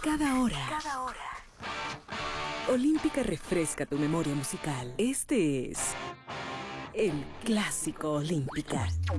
Cada hora. Olímpica refresca tu memoria musical. Este es el Clásico Olímpica.